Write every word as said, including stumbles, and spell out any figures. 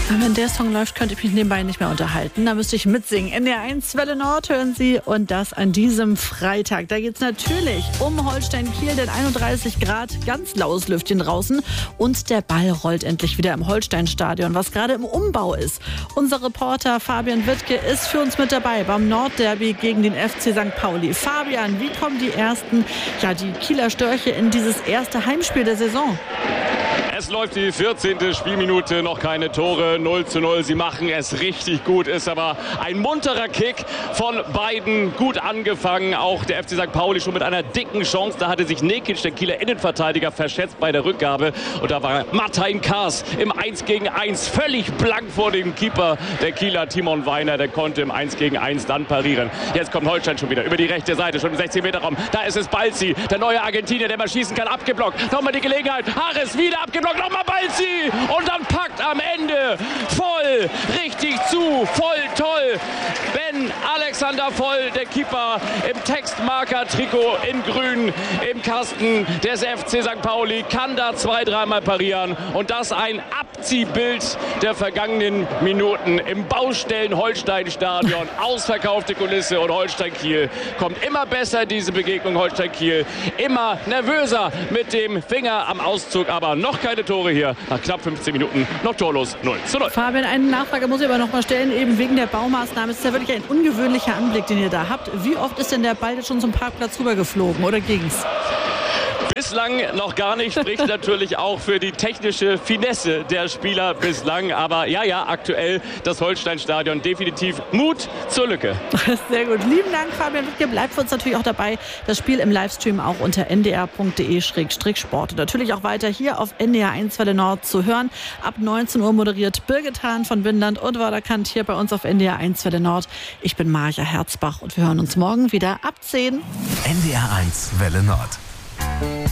Wenn der Song läuft, könnte ich mich nebenbei nicht mehr unterhalten. Da müsste ich mitsingen. N D R eins Welle Nord hören Sie und das an diesem Freitag. Da geht es natürlich um Holstein Kiel, denn einunddreißig Grad, ganz laues Lüftchen draußen und der Ball rollt endlich wieder im Holstein-Stadion, was gerade im Umbau ist. Unser Reporter Fabian Wittke ist für uns mit dabei beim Nordderby gegen den F C Sankt Pauli. Fabian, wie kommen die ersten, ja die Kieler Störche in dieses erste Heimspiel der Saison? Es läuft die vierzehnte Spielminute, noch keine Tore, null zu null. Sie machen es richtig gut, ist aber ein munterer Kick von beiden, gut angefangen. Auch der F C Sankt Pauli schon mit einer dicken Chance. Da hatte sich Nekic, der Kieler Innenverteidiger, verschätzt bei der Rückgabe. Und da war Martin Kaas im eins gegen eins völlig blank vor dem Keeper. Der Kieler Timon Weiner, der konnte im eins gegen eins dann parieren. Jetzt kommt Holstein schon wieder über die rechte Seite, schon im sechzehn Meter Raum. Da ist es Balzi, der neue Argentinier, der mal schießen kann, abgeblockt. Nochmal die Gelegenheit, Harris wieder abgeblockt. Nochmal Balzi und dann packt am Ende voll, richtig zu, voll toll. Ben Alexander Voll, der Keeper im Textmarker-Trikot in grün im Kasten des F C Sankt Pauli, kann da zwei, dreimal parieren und das ein Abziehbild der vergangenen Minuten im Baustellen-Holstein-Stadion. Ausverkaufte Kulisse und Holstein Kiel kommt immer besser, diese Begegnung Holstein Kiel, immer nervöser mit dem Finger am Auszug, aber noch keine Tore hier. Nach knapp fünfzehn Minuten noch torlos, null zu null. Fabian, eine Nachfrage muss ich aber noch mal stellen, eben wegen der Baumaßnahme. Es ist ja wirklich ein ungewöhnlicher Anblick, den ihr da habt. Wie oft ist denn der Ball jetzt schon zum Parkplatz rübergeflogen oder ging's? Bislang noch gar nicht, spricht natürlich auch für die technische Finesse der Spieler bislang. Aber ja, ja, aktuell das Holstein-Stadion definitiv Mut zur Lücke. Sehr gut. Lieben Dank, Fabian Wittke. Bleibt für uns natürlich auch dabei. Das Spiel im Livestream auch unter n d r punkt d e slash sport. Und natürlich auch weiter hier auf N D R eins Welle Nord zu hören. Ab neunzehn Uhr moderiert Birgit Hahn von Windland und Waderkant hier bei uns auf N D R eins Welle Nord. Ich bin Marja Herzbach und wir hören uns morgen wieder ab zehn. N D R eins Welle Nord.